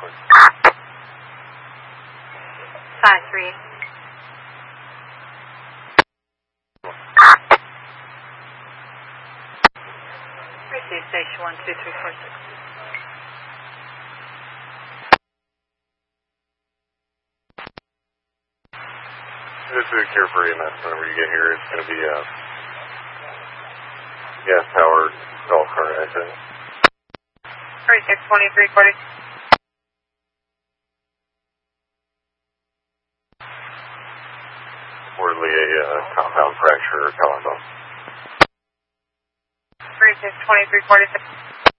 5-3. Receive station 12346. This is Cure for EMS. Whenever you get here, it's going to be a gas-powered golf cart exit. 362340. Reportedly a compound fracture or collarbone. 362346.